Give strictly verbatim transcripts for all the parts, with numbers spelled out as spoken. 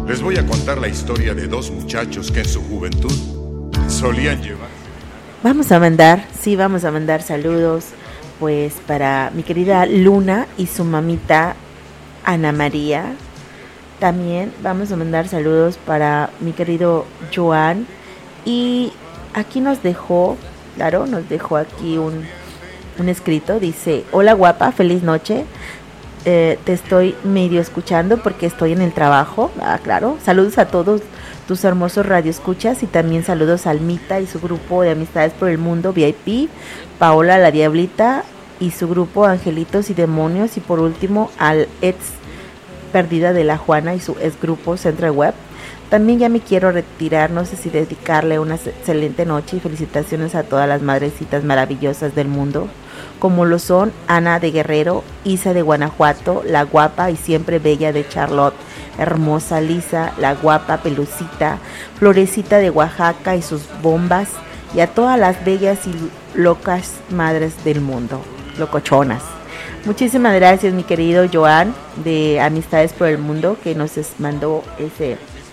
Les voy a contar la historia de dos muchachos que en su juventud solían llevar. Vamos a mandar, sí, vamos a mandar saludos, pues para mi querida Luna y su mamita Ana María. También vamos a mandar saludos para mi querido Joan. Y aquí nos dejó, claro, nos dejó aquí un, un escrito. Dice: hola guapa, feliz noche. Eh, te estoy medio escuchando porque estoy en el trabajo. Ah, claro. Saludos a todos tus hermosos radioescuchas y también saludos a Almita y su grupo de Amistades por el Mundo V I P, Paola la Diablita y su grupo Angelitos y Demonios, y por último al ex perdida de la Juana y su ex grupo Central Web. También ya me quiero retirar, no sé si dedicarle una excelente noche y felicitaciones a todas las madrecitas maravillosas del mundo, como lo son Ana de Guerrero, Isa de Guanajuato, la guapa y siempre bella de Charlotte, hermosa Lisa, la guapa Pelucita, Florecita de Oaxaca y sus bombas, y a todas las bellas y locas madres del mundo, locochonas. Muchísimas gracias, mi querido Joan de Amistades por el Mundo, que nos mandó ese,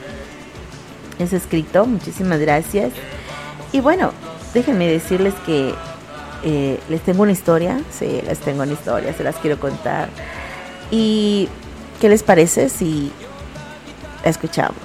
ese escrito. Muchísimas gracias. Y bueno, déjenme decirles que eh, les tengo una historia. Sí, les tengo una historia, se las quiero contar. ¿Y qué les parece si la escuchamos?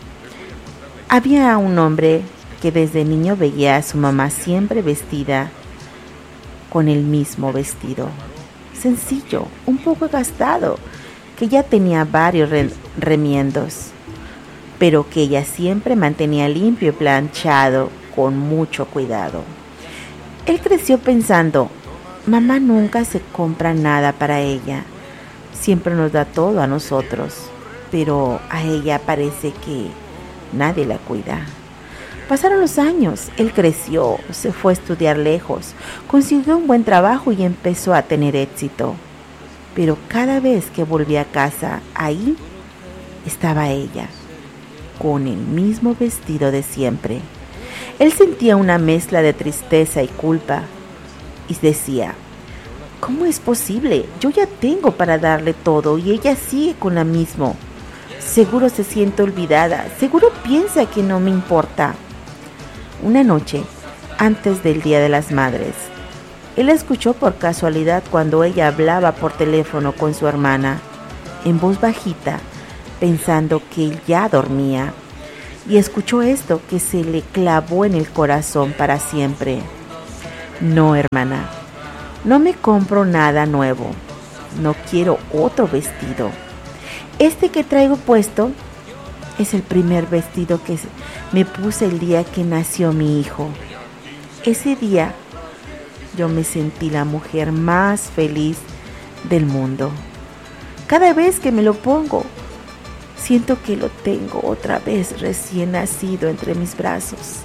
Había un hombre que desde niño veía a su mamá siempre vestida con el mismo vestido, sencillo, un poco gastado, que ya tenía varios re- remiendos, pero que ella siempre mantenía limpio y planchado con mucho cuidado. Él creció pensando: mamá nunca se compra nada para ella, siempre nos da todo a nosotros, pero a ella parece que nadie la cuida. Pasaron los años, él creció, se fue a estudiar lejos, consiguió un buen trabajo y empezó a tener éxito. Pero cada vez que volvía a casa, ahí estaba ella, con el mismo vestido de siempre. Él sentía una mezcla de tristeza y culpa y decía: ¿cómo es posible? Yo ya tengo para darle todo y ella sigue con la misma. Seguro se siente olvidada, seguro piensa que no me importa. Una noche, antes del Día de las Madres, él escuchó por casualidad cuando ella hablaba por teléfono con su hermana, en voz bajita, pensando que él ya dormía. Y escuchó esto que se le clavó en el corazón para siempre. No, hermana, no me compro nada nuevo. No quiero otro vestido. Este que traigo puesto es el primer vestido que me puse el día que nació mi hijo. Ese día yo me sentí la mujer más feliz del mundo. Cada vez que me lo pongo, siento que lo tengo otra vez recién nacido entre mis brazos.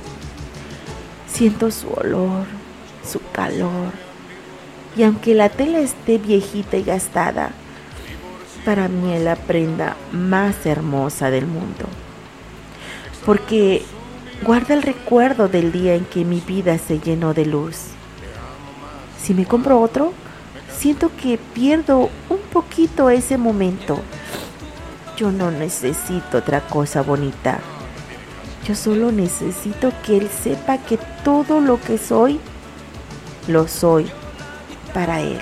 Siento su olor, su calor. Y aunque la tela esté viejita y gastada, para mí es la prenda más hermosa del mundo, porque guarda el recuerdo del día en que mi vida se llenó de luz. Si me compro otro, siento que pierdo un poquito ese momento. Yo no necesito otra cosa bonita. Yo solo necesito que él sepa que todo lo que soy, lo soy para él.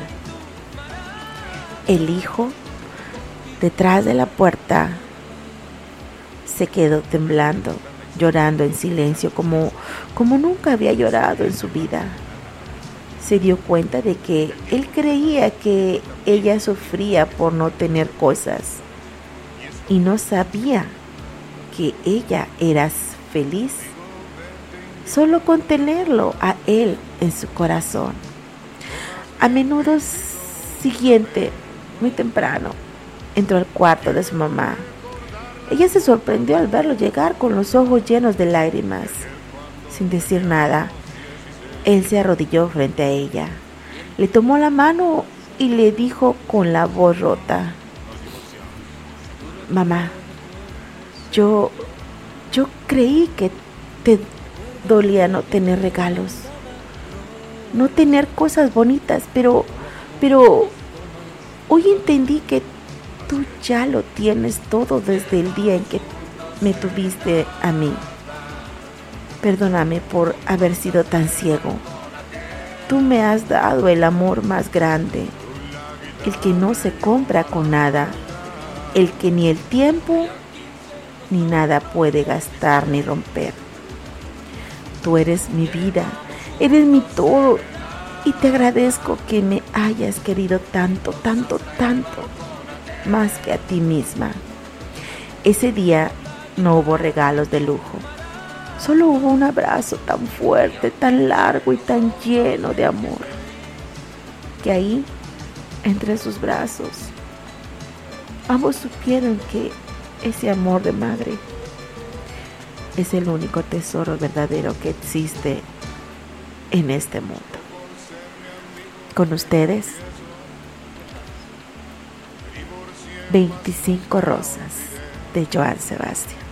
El hijo detrás de la puerta se quedó temblando, llorando en silencio como, como nunca había llorado en su vida. Se dio cuenta de que él creía que ella sufría por no tener cosas y no sabía que ella era feliz solo con tenerlo a él en su corazón. A menudo siguiente, muy temprano, entró al cuarto de su mamá. Ella se sorprendió al verlo llegar con los ojos llenos de lágrimas. Sin decir nada, él se arrodilló frente a ella, le tomó la mano y le dijo con la voz rota: mamá, yo, yo creí que te dolía no tener regalos, no tener cosas bonitas, pero, pero hoy entendí que tú ya lo tienes todo desde el día en que me tuviste a mí. Perdóname por haber sido tan ciego. Tú me has dado el amor más grande, el que no se compra con nada, el que ni el tiempo ni nada puede gastar ni romper. Tú eres mi vida, eres mi todo, y te agradezco que me hayas querido tanto, tanto, tanto, más que a ti misma. Ese día no hubo regalos de lujo, solo hubo un abrazo tan fuerte, tan largo y tan lleno de amor, que ahí, entre sus brazos, ambos supieron que ese amor de madre es el único tesoro verdadero que existe en este mundo. Con ustedes, veinticinco rosas de Joan Sebastián.